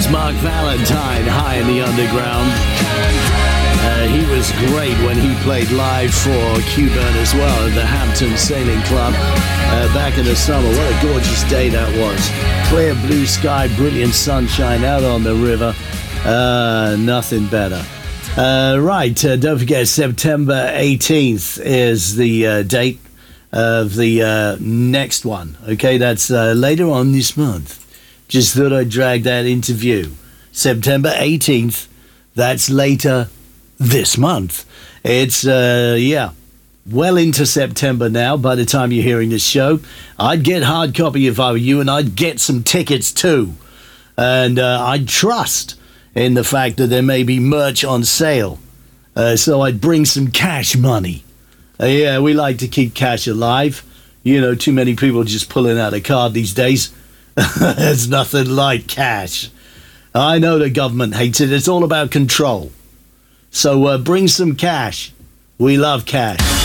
was Mark Valentine, High in the Underground. He was great when he played live for Q-Burn as well at the Hampton Sailing Club back in the summer. What a gorgeous day that was. Clear blue sky, brilliant sunshine out on the river. Nothing better. Don't forget, September 18th is the date of the next one. Okay, that's later on this month. Just thought I'd drag that interview. September 18th, that's later this month. It's, well into September now by the time you're hearing this show. I'd get hard copy if I were you, and I'd get some tickets too. And I'd trust in the fact that there may be merch on sale. So I'd bring some cash money. We like to keep cash alive. You know, too many people just pulling out a card these days. There's nothing like cash. I know the government hates it. It's all about control. So bring some cash. We love cash.